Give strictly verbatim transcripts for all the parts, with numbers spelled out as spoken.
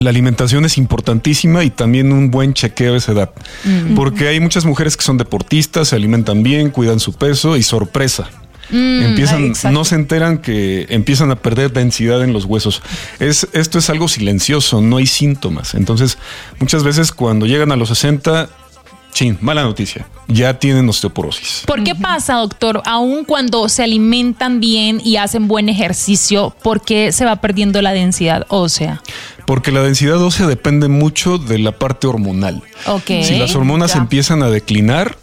La alimentación es importantísima y también un buen chequeo a esa edad. Mm. Porque hay muchas mujeres que son deportistas, se alimentan bien, cuidan su peso y sorpresa. Mm, empiezan, ay, no se enteran que empiezan a perder densidad en los huesos. Es, esto es algo silencioso, no hay síntomas. Entonces, muchas veces cuando llegan a los sesenta, chin, mala noticia, ya tienen osteoporosis. ¿Por qué pasa, doctor? Aun cuando se alimentan bien y hacen buen ejercicio, ¿por qué se va perdiendo la densidad ósea? Porque la densidad ósea depende mucho de la parte hormonal. Okay. Si las hormonas ya. empiezan a declinar,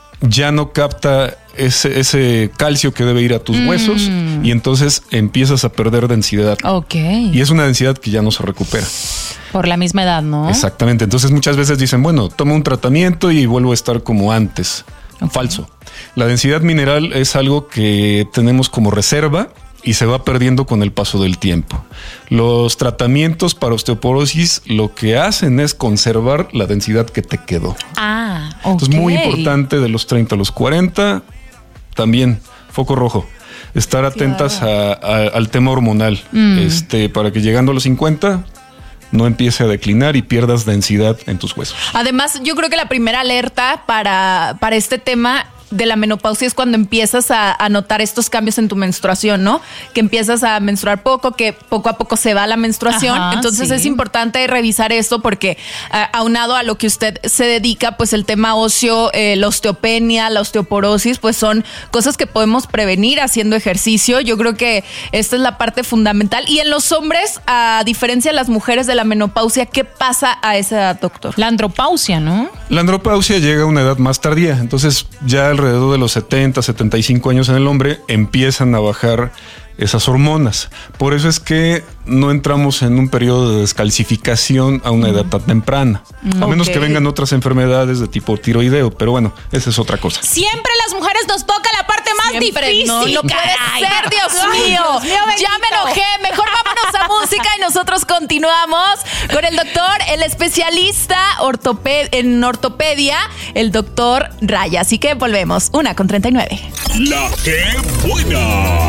ya no capta ese, ese calcio que debe ir a tus mm. huesos y entonces empiezas a perder densidad. Okay. Y es una densidad que ya no se recupera. Por la misma edad, ¿no? Exactamente. Entonces muchas veces dicen, bueno, tomo un tratamiento y vuelvo a estar como antes. Okay. Falso. La densidad mineral es algo que tenemos como reserva y se va perdiendo con el paso del tiempo. Los tratamientos para osteoporosis lo que hacen es conservar la densidad que te quedó. Ah, ok. Entonces, muy importante de los treinta a los cuarenta, también foco rojo. Estar atentas a, a, al tema hormonal, mm. este, para que llegando a los cincuenta no empiece a declinar y pierdas densidad en tus huesos. Además, yo creo que la primera alerta para, para este tema de la menopausia es cuando empiezas a, a notar estos cambios en tu menstruación, ¿no? Que empiezas a menstruar poco, que poco a poco se va la menstruación. Ajá, Entonces sí. es importante revisar esto porque uh, aunado a lo que usted se dedica, pues el tema óseo, eh, la osteopenia, la osteoporosis, pues son cosas que podemos prevenir haciendo ejercicio. Yo creo que esta es la parte fundamental. Y en los hombres, a diferencia de las mujeres de la menopausia, ¿qué pasa a esa edad, doctor? La andropausia, ¿no? La andropausia llega a una edad más tardía, entonces ya alrededor de los setenta, setenta y cinco años en el hombre empiezan a bajar esas hormonas. Por eso es que no entramos en un periodo de descalcificación a una edad tan temprana. Mm, a menos okay. que vengan otras enfermedades de tipo tiroideo, pero bueno, esa es otra cosa. Siempre las mujeres nos toca la parte más Siempre, difícil. No, no puede ser, Dios Ay, mío. Dios mío ya me enojé. Mejor vámonos a música y nosotros continuamos con el doctor, el especialista ortoped- en ortopedia, el doctor Raya. Así que volvemos. Una con treinta y nueve. La que buena.